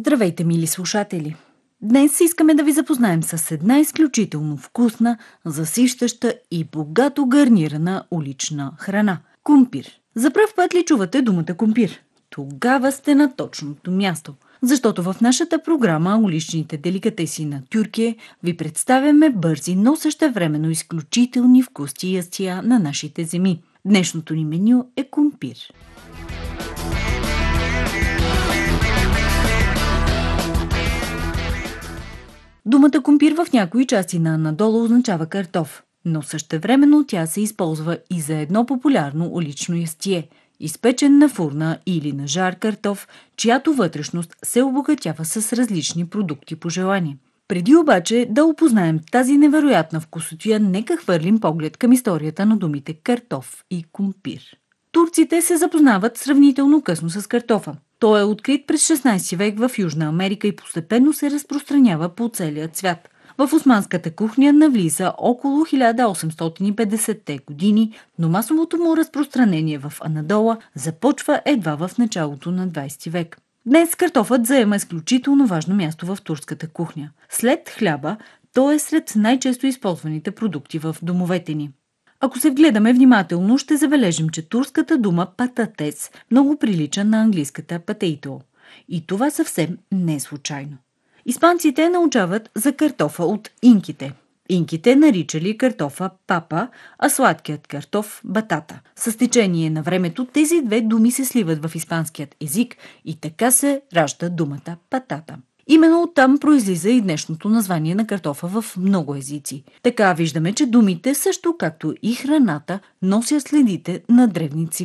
Здравейте, мили слушатели! Днес искаме да ви запознаем с една изключително вкусна, засищаща и богато гарнирана улична храна – кумпир. За пръв път ли чувате думата кумпир? Тогава сте на точното място. Защото в нашата програма "Уличните деликатеси на Тюркия" ви представяме бързи, но същевременно изключителни вкусни ястия на нашите земи. Днешното ни меню е кумпир. Думата кумпир в някои части на Анадола означава картоф, но същевременно тя се използва и за едно популярно улично ястие – изпечен на фурна или на жар картоф, чиято вътрешност се обогатява с различни продукти по желание. Преди обаче да опознаем тази невероятна вкусотия, нека хвърлим поглед към историята на думите картоф и кумпир. Турците се запознават сравнително късно с картофа. Той е открит през 16 век в Южна Америка и постепенно се разпространява по целия свят. В османската кухня навлиза около 1850-те години, но масовото му разпространение в Анадола започва едва в началото на 20 век. Днес картофът заема изключително важно място в турската кухня. След хляба, той е сред най-често използваните продукти в домовете ни. Ако се вгледаме внимателно, ще забележим, че турската дума пататес много прилича на английската potato. И това съвсем не е случайно. Испанците научават за картофа от инките. Инките наричали картофа папа, а сладкият картоф батата. С течение на времето тези две думи се сливат в испанският език и така се ражда думата патата. Именно оттам произлиза и днешното название на картофа в много езици. Така виждаме, че думите, също както и храната, носят следите на древни цивилизации.